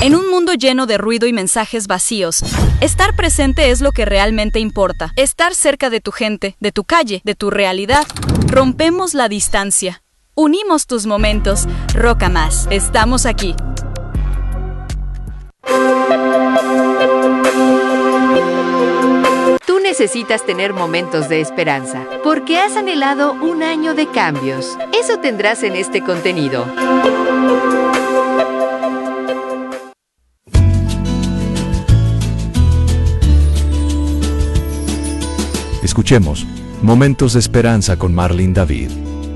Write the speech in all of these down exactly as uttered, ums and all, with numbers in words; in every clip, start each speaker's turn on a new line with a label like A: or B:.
A: En un mundo lleno de ruido y mensajes vacíos, estar presente es lo que realmente importa. Estar cerca de tu gente, de tu calle, de tu realidad. Rompemos la distancia. Unimos tus momentos. Roca Más. Estamos aquí.
B: Tú necesitas tener momentos de esperanza, porque has anhelado un año de cambios. Eso tendrás en este contenido.
C: Escuchemos Momentos de Esperanza con Marlene David.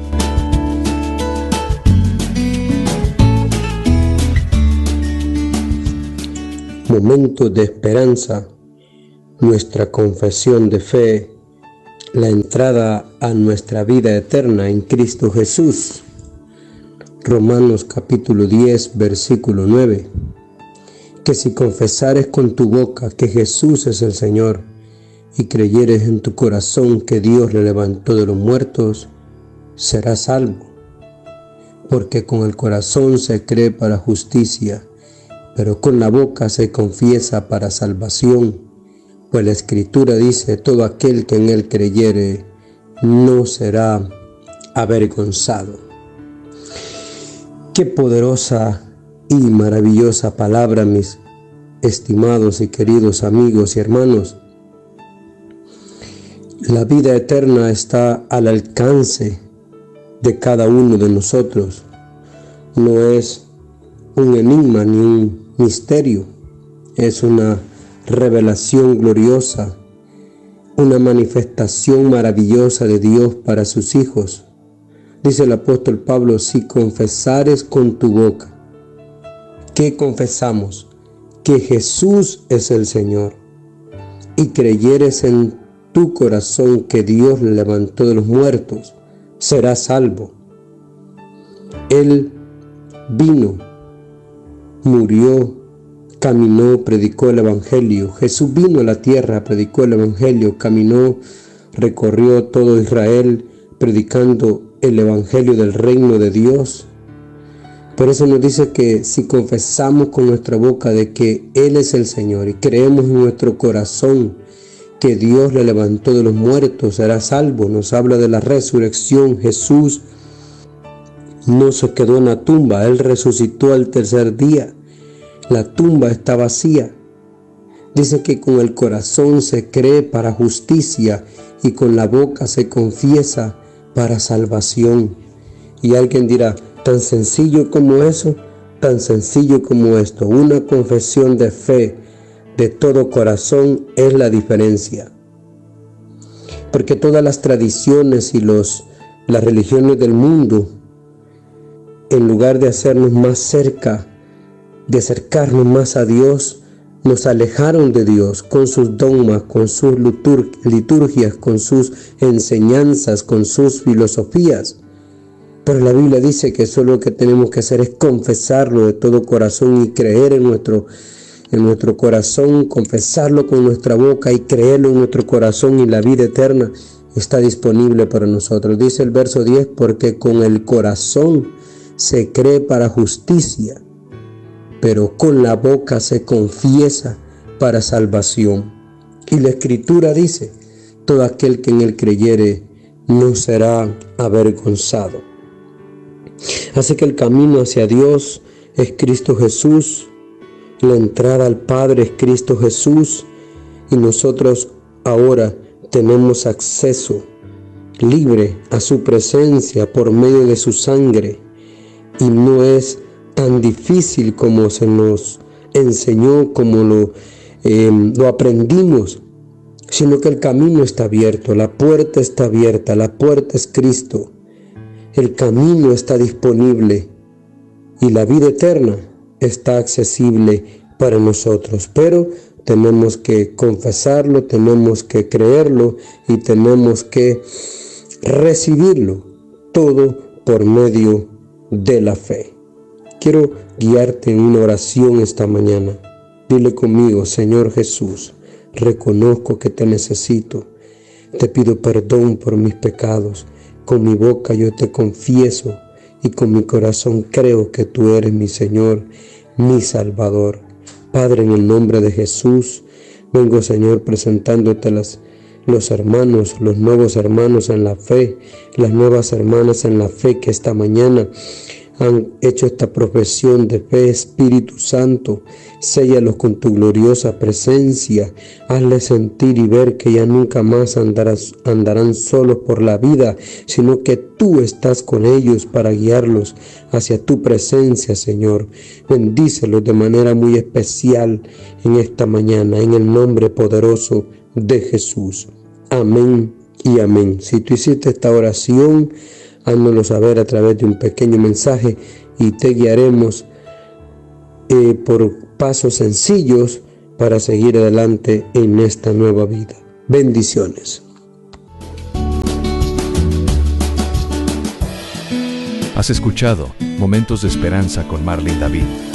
D: Momentos de esperanza, nuestra confesión de fe, la entrada a nuestra vida eterna en Cristo Jesús. Romanos capítulo diez, versículo nueve. Que si confesares con tu boca que Jesús es el Señor, y creyeres en tu corazón que Dios le levantó de los muertos, serás salvo. Porque con el corazón se cree para justicia, pero con la boca se confiesa para salvación. Pues la Escritura dice, todo aquel que en él creyere no será avergonzado. Qué poderosa y maravillosa palabra, mis estimados y queridos amigos y hermanos. La vida eterna está al alcance de cada uno de nosotros. No es un enigma ni un misterio. Es una revelación gloriosa, una manifestación maravillosa de Dios para sus hijos. Dice el apóstol Pablo, si confesares con tu boca. ¿Qué confesamos? Que Jesús es el Señor. Y creyeres en tu corazón que Dios le levantó de los muertos, serás salvo. Él vino, murió, caminó, predicó el Evangelio. Jesús vino a la tierra, predicó el Evangelio, caminó, recorrió todo Israel, predicando el Evangelio del reino de Dios. Por eso nos dice que si confesamos con nuestra boca de que Él es el Señor y creemos en nuestro corazón que Dios le levantó de los muertos, será salvo. Nos habla de la resurrección. Jesús no se quedó en la tumba, Él resucitó al tercer día. La tumba está vacía. Dice que con el corazón se cree para justicia y con la boca se confiesa para salvación. Y alguien dirá, tan sencillo como eso, tan sencillo como esto. Una confesión de fe de todo corazón es la diferencia. Porque todas las tradiciones y los, las religiones del mundo, en lugar de hacernos más cerca, de acercarnos más a Dios, nos alejaron de Dios con sus dogmas, con sus liturgias, con sus enseñanzas, con sus filosofías. Pero la Biblia dice que solo lo que tenemos que hacer es confesarlo de todo corazón y creer en nuestro en nuestro corazón, confesarlo con nuestra boca y creerlo en nuestro corazón, y la vida eterna está disponible para nosotros. Dice el verso diez, porque con el corazón se cree para justicia, pero con la boca se confiesa para salvación. Y la Escritura dice, todo aquel que en él creyere no será avergonzado. Así que el camino hacia Dios es Cristo Jesús. La entrada al Padre es Cristo Jesús, y nosotros ahora tenemos acceso libre a su presencia por medio de su sangre, y no es tan difícil como se nos enseñó, como lo, eh, lo aprendimos, sino que el camino está abierto, la puerta está abierta, la puerta es Cristo, el camino está disponible y la vida eterna está accesible para nosotros, pero tenemos que confesarlo, tenemos que creerlo y tenemos que recibirlo, todo por medio de la fe. Quiero guiarte en una oración esta mañana. Dile conmigo, Señor Jesús, reconozco que te necesito, te pido perdón por mis pecados, con mi boca yo te confieso y con mi corazón creo que tú eres mi Señor, mi Salvador. Padre, en el nombre de Jesús, vengo, Señor, presentándote las, los hermanos, los nuevos hermanos en la fe, las nuevas hermanas en la fe que esta mañana han hecho esta profesión de fe. Espíritu Santo, séllalos con tu gloriosa presencia, hazles sentir y ver que ya nunca más andarás, andarán solos por la vida, sino que tú estás con ellos para guiarlos hacia tu presencia, Señor. Bendícelos de manera muy especial en esta mañana, en el nombre poderoso de Jesús. Amén y amén. Si tú hiciste esta oración, háznoslo saber a través de un pequeño mensaje y te guiaremos eh, por pasos sencillos para seguir adelante en esta nueva vida. Bendiciones.
C: Has escuchado Momentos de Esperanza con Marlene David.